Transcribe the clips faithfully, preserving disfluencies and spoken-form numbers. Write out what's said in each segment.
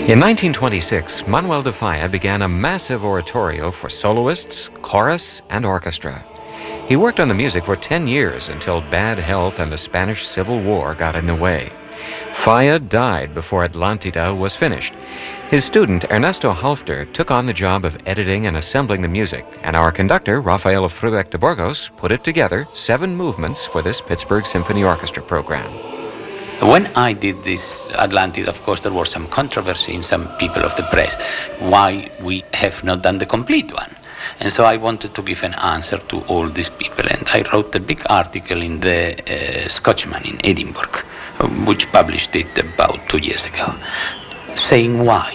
In nineteen twenty-six, Manuel de Falla began a massive oratorio for soloists, chorus, and orchestra. He worked on the music for ten years until bad health and the Spanish Civil War got in the way. Falla died before Atlántida was finished. His student, Ernesto Halfter, took on the job of editing and assembling the music, and our conductor, Rafael Frubeck de Burgos, put it together, seven movements for this Pittsburgh Symphony Orchestra program. When I did this Atlántida, of course, there was some controversy in some people of the press why we have not done the complete one. And so I wanted to give an answer to all these people, and I wrote a big article in the uh, Scotchman in Edinburgh, which published it about two years ago, saying why.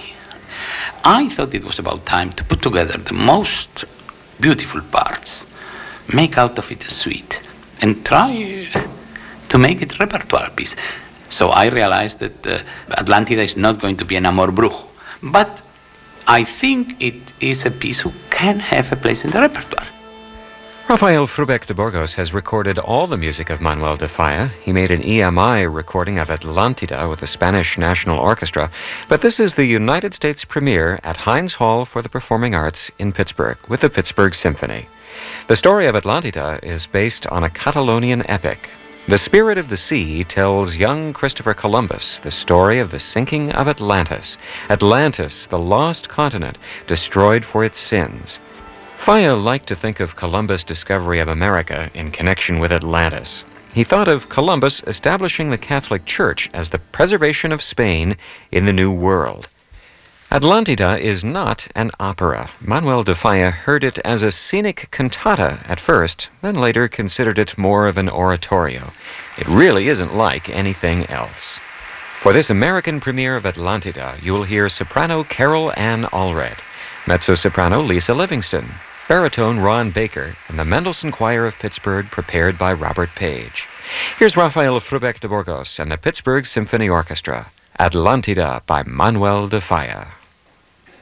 I thought it was about time to put together the most beautiful parts, make out of it a suite, and try to make it a repertoire piece. So I realized that uh, Atlántida is not going to be an amor brujo, but I think it is a piece who can have a place in the repertoire. Rafael Frubeck de Burgos has recorded all the music of Manuel de Falla. He made an E M I recording of Atlántida with the Spanish National Orchestra, but this is the United States premiere at Heinz Hall for the Performing Arts in Pittsburgh with the Pittsburgh Symphony. The story of Atlántida is based on a Catalonian epic. The Spirit of the Sea tells young Christopher Columbus the story of the sinking of Atlantis, Atlantis, the lost continent, destroyed for its sins. Falla liked to think of Columbus' discovery of America in connection with Atlantis. He thought of Columbus establishing the Catholic Church as the preservation of Spain in the New World. Atlántida is not an opera. Manuel de Falla heard it as a scenic cantata at first, then later considered it more of an oratorio. It really isn't like anything else. For this American premiere of Atlántida, you will hear soprano Carol Ann Allred, mezzo-soprano Lisa Livingston, baritone Ron Baker, and the Mendelssohn Choir of Pittsburgh prepared by Robert Page. Here's Rafael Frubeck de Burgos and the Pittsburgh Symphony Orchestra, Atlántida by Manuel de Falla.